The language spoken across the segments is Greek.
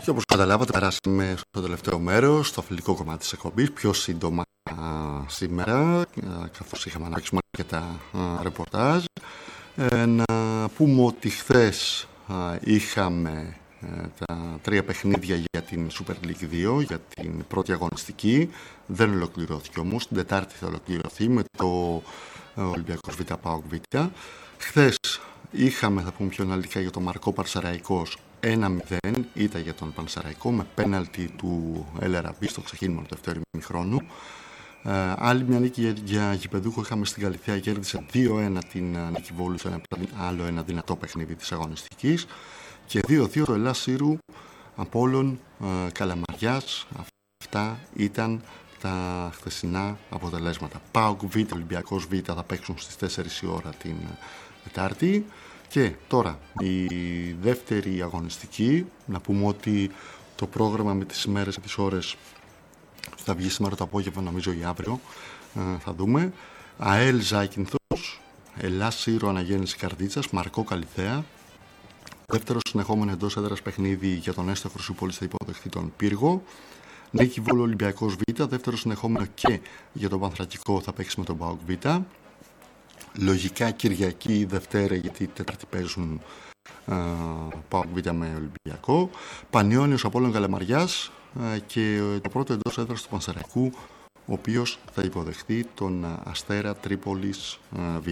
Και όπως καταλάβατε, περάσαμε στο τελευταίο μέρος, στο αθλητικό κομμάτι της εκπομπής, πιο σύντομα σήμερα, καθώς είχαμε ανάψει αρκετά ρεπορτάζ. Να πούμε ότι χθες είχαμε τα 3 παιχνίδια για την Super League 2, για την πρώτη αγωνιστική. Δεν ολοκληρώθηκε όμως, την Τετάρτη θα ολοκληρωθεί με το Ολυμπιακός Β ΠΑΟΚ Β. Χθες είχαμε, θα πούμε πιο αναλυτικά, για το Μαρκό Πανσεραϊκός 1-0, ήταν για τον Πανσεραϊκό με πέναλτι του Ελαραμπή στο ξεκίνημα του δεύτερου ημιχρόνου. Άλλη μια νίκη για γηπεδούχο είχαμε στην Καλιθέα, κέρδισε 2-1 την Νίκη Βόλου σε άλλο ένα δυνατό παιχνίδι της αγωνιστικής, και 2-2 το Ελλάς Σύρου Απόλλων Καλαμαριάς. Αυτά ήταν τα χθεσινά αποτελέσματα. ΠΑΟΚ Β, Ολυμπιακός Β θα παίξουν στις 4 η ώρα την Τετάρτη. Και τώρα η δεύτερη αγωνιστική, να πούμε ότι το πρόγραμμα με τις ημέρες και τις ώρες θα βγει σήμερα το απόγευμα, νομίζω, ή αύριο, θα δούμε. ΑΕΛ Ζάκυνθος, Ελλάς Σύρου Αναγέννηση Καρδίτσας, Μαρκό Καλιθέα. Δεύτερο συνεχόμενο εντός έδρας παιχνίδι για τον Έστω Χρυσούπολης θα υποδεχθεί τον Πύργο. Νίκη Βόλου Ολυμπιακός Β, δεύτερο συνεχόμενο και για τον Πανθρακικό θα παίξει με τον ΠΑΟΚ Β. Λογικά Κυριακή ή Δευτέρα, γιατί Τετάρτη παίζουν ΠΑΟΚ Β με Ολυμπιακό. Πανιώνιος Απόλλων Καλαμαριάς και το πρώτο εντός έδρας του Πανσεραϊκού, ο οποίος θα υποδεχθεί τον Αστέρα Τρίπολης Β.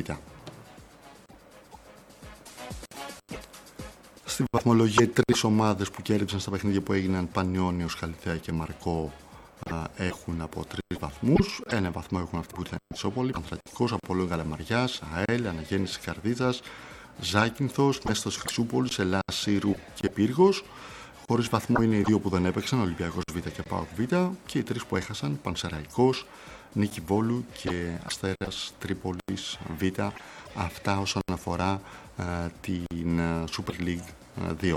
Στη βαθμολογία, οι 3 ομάδες που κέρδισαν στα παιχνίδια που έγιναν, Πανιώνιος, Καλιθέα και Μαρκό, έχουν από 3 βαθμούς. 1 βαθμό έχουν αυτοί που ήταν η Ισόπολη, Πανθρακικός, Απόλλων Καλαμαριάς, ΑΕΛ, Αναγέννηση Καρδίτσας, Ζάκυνθος, Μέστος Χρυσούπολης, Ελλάς Σύρου και Πύργος. Χωρίς βαθμό είναι οι 2 που δεν έπαιξαν, Ολυμπιακός Β και ΠΑΟΚ Β, και οι 3 που έχασαν, Πανσεραϊκός, Νίκη Βόλου και Αστέρας Τρίπολης Β. Αυτά όσον αφορά την Super League 2.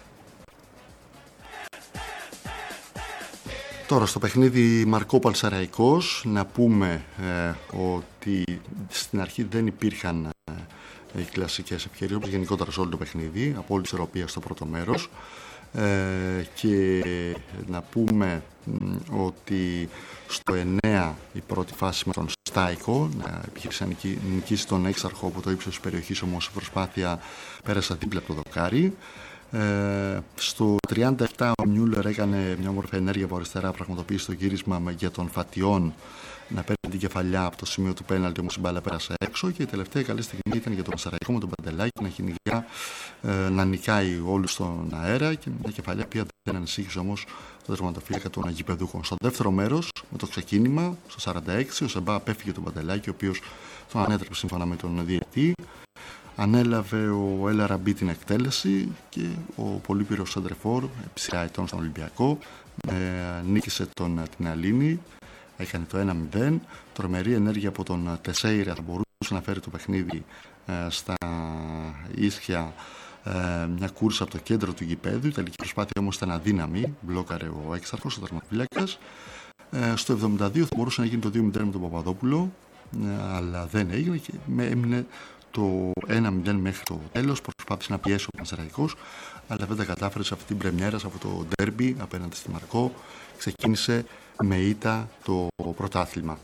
Τώρα στο παιχνίδι Μαρκό Πανσεραϊκός, να πούμε ότι στην αρχή δεν υπήρχαν οι κλασικές ευκαιρίες, όπως γενικότερα σε όλο το παιχνίδι, απόλυτη ισορροπία στο πρώτο μέρος, και να πούμε ότι στο 9 η πρώτη φάση με τον Στάικο επιχείρησε να νικήσει τον Έξαρχο από το ύψος της περιοχής, όμως η προσπάθεια πέρασε δίπλα από το δοκάρι. Στο 37 ο Μιούλερ έκανε μια όμορφη ενέργεια από αριστερά, πραγματοποίησε το γύρισμα για τον Φατιόν να παίρνει την κεφαλιά από το σημείο του πέναλτι, όμως η μπάλα πέρασε έξω, και η τελευταία καλή στιγμή ήταν για τον Πανσεραϊκό με τον Παντελάκη να κυνηγά, να νικάει όλους στον αέρα, και μια κεφαλιά που δεν ανησύχησε όμως το τερματοφύλακα των αγιπεδούχων. Στο δεύτερο μέρος, με το ξεκίνημα, στο 46, ο Σεμπά απέφυγε τον Παντελάκη, ο οποίος τον ανέτρεψε σύμφωνα με τον διαιτητή. Ανέλαβε ο Ελαραμπή την εκτέλεση και ο πολύπυρος σεντρεφόρ, ψηλά ετών στον Ολυμπιακό, νίκησε την Αλίνη, έκανε το 1-0. Τρομερή ενέργεια από τον Τεσέιρα, θα μπορούσε να φέρει το παιχνίδι στα ίσια, μια κούρσα από το κέντρο του γηπέδου. Η τελική προσπάθεια όμως ήταν αδύναμη, μπλόκαρε ο Έξαρχος, ο τερματοφύλακας. Στο 72 θα μπορούσε να γίνει το 2-0 με τον Παπαδόπουλο, αλλά δεν έγινε και έμεινε το 1-0 μέχρι το τέλος. Προσπάθησε να πιέσει ο Πανσεραϊκός, αλλά δεν τα κατάφερε σε αυτή την πρεμιέρα, από το ντέρμπι απέναντι στη Μαρκό. Ξεκίνησε με ήττα το πρωτάθλημα.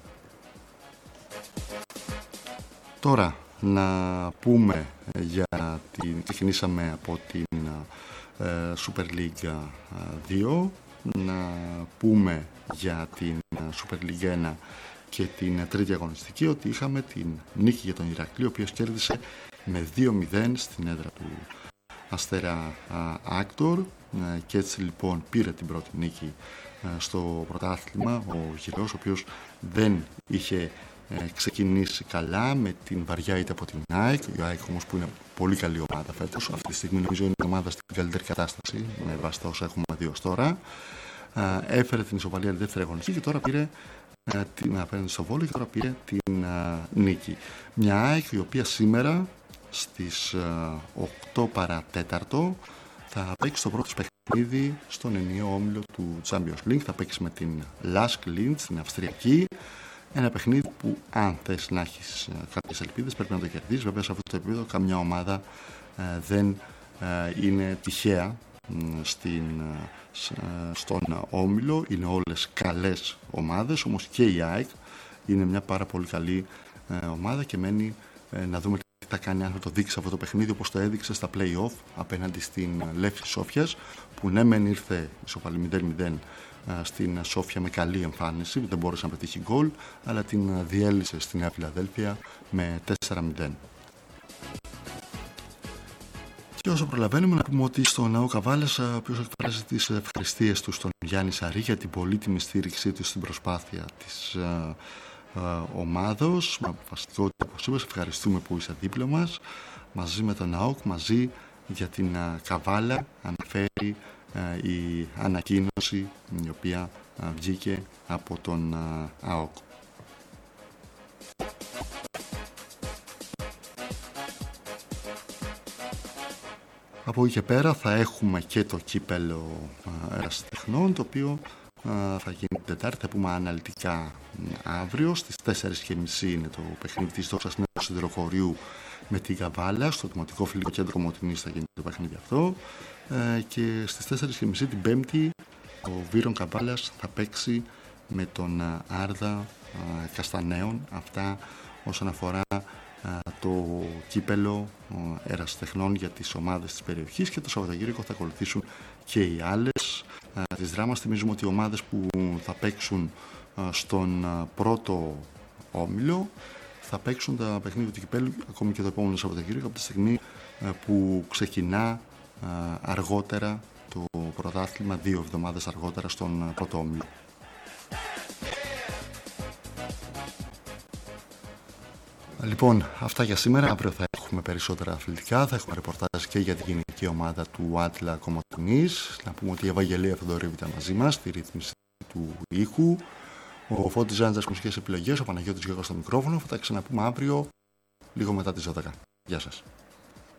Τώρα να πούμε ξεκινήσαμε από την Super League 2, να πούμε για την Super League 1 και την τρίτη αγωνιστική ότι είχαμε την νίκη για τον Ηρακλή, ο οποίος κέρδισε με 2-0 στην έδρα του Αστέρα Άκτορ, και έτσι λοιπόν πήρε την πρώτη νίκη στο πρωτάθλημα ο Γυραιός, ο οποίος δεν είχε ξεκινήσει καλά, με την βαριά ήττα από την ΑΕΚ. Η ΑΕΚ όμως, που είναι πολύ καλή ομάδα φέτος, αυτή τη στιγμή νομίζω είναι η ομάδα στην καλύτερη κατάσταση με βάση τα όσα έχουμε δει ως τώρα, έφερε την ισοπαλία τη δεύτερη αγωνιστική και τώρα πήρε απέναντι στο Βόλο, και τώρα πήρε την νίκη. Μια ΑΕΚ η οποία σήμερα στις 8 παρατέταρτο θα παίξει το πρώτο παιχνίδι στον ενιαίο όμιλο του Champions League. Θα παίξει με την Lask Linz, την Αυστριακή. Ένα παιχνίδι που, αν θες να έχεις κάποιες ελπίδες, πρέπει να το κερδίσεις. Βέβαια, σε αυτό το επίπεδο καμιά ομάδα δεν είναι τυχαία στον όμιλο. Είναι όλες καλές ομάδες, όμως και η ΑΕΚ είναι μια πάρα πολύ καλή ομάδα και μένει να δούμε τι θα κάνει, αν θα το δείξει αυτό το παιχνίδι όπως το έδειξε στα play-off απέναντι στην Λεύση Σόφιας, που ναι μεν ήρθε ισοπαλή 0-0 στην Σόφια με καλή εμφάνιση, δεν μπόρεσε να πετύχει γκολ, αλλά την διέλυσε στη Νέα Φιλαδέλφια με 4-0. Και όσο προλαβαίνουμε, να πούμε ότι στο Ναό Καβάλας, ο οποίος εκφράζει τις ευχαριστίες του στον Γιάννη Σαρή για την πολύτιμη στήριξή του στην προσπάθεια της ομάδος, με αποφασιστικότητα, όπως είπες, ευχαριστούμε που είσαι δίπλα μας, μαζί με τον ΑΟΚ, μαζί για την Καβάλα, αναφέρει η ανακοίνωση η οποία βγήκε από τον ΑΟΚ. Από εκεί και πέρα θα έχουμε και το κύπελο ερασιτεχνών, το οποίο θα γίνει την Τετάρτη. Θα πούμε αναλυτικά αύριο. Στις 4.30 είναι το παιχνίδι της Δόξας Νέου Σιδηροχωρίου με την Καβάλα. Στο Δημοτικό Φιλικό Κέντρο Κομοτηνής θα γίνει το παιχνίδι αυτό. Και στις 4.30 την Πέμπτη ο Βύρον Καβάλας θα παίξει με τον Άρδα Καστανέων. Αυτά όσον αφορά το κύπελο ερασιτεχνών για τις ομάδες της περιοχής, και το Σαββατοκύριακο θα ακολουθήσουν και οι άλλες της δράμας. Θυμίζουμε ότι οι ομάδες που θα παίξουν στον πρώτο όμιλο θα παίξουν τα παιχνίδια του κυπέλου ακόμη και το επόμενο Σαββατοκύριακο, από τη στιγμή που ξεκινά αργότερα το πρωτάθλημα, 2 εβδομάδες αργότερα στον πρώτο όμιλο. Λοιπόν, αυτά για σήμερα. Αύριο θα έχουμε περισσότερα αθλητικά. Θα έχουμε ρεπορτάζ και για την γυναική ομάδα του Άτλα Κομοτηνής. Να πούμε ότι η Ευαγγελία Θοδωρήβη ήταν μαζί μας στη ρύθμιση του ήχου. Ο Φώτης Ζάντζας μουσικές επιλογές, ο Παναγιώτης Γιώργος στο μικρόφωνο. Θα τα ξαναπούμε αύριο λίγο μετά τις 12. Γεια σας.